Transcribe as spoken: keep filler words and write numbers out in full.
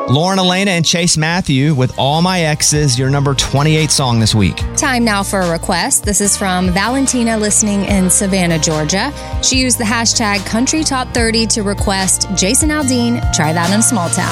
Lauren Elena and Chase Matthew with All My Exes, your number twenty-eight song this week. Time now for a request. This is from Valentina listening in Savannah, Georgia. She used the hashtag Country Top thirty to request Jason Aldean, Try That in a Small Town.